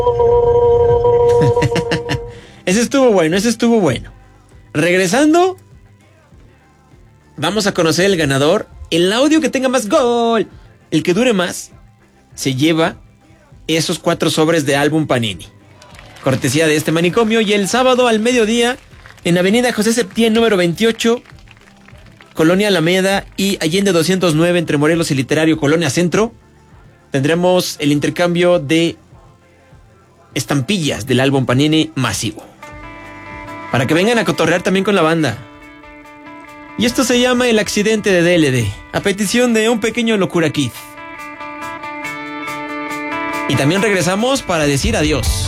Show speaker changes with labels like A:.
A: Ese estuvo bueno. Regresando, vamos a conocer el ganador. El audio que tenga más gol, el que dure más, se lleva esos 4 sobres de álbum Panini. Cortesía de este manicomio. Y el sábado al mediodía, en Avenida José Septién, número 28, Colonia Alameda y Allende 209, entre Morelos y Literario, Colonia Centro, tendremos el intercambio de estampillas del álbum Panini masivo, para que vengan a cotorrear también con la banda. Y esto se llama El Accidente de DLD, a petición de un pequeño Locura Kid. Y también regresamos para decir adiós.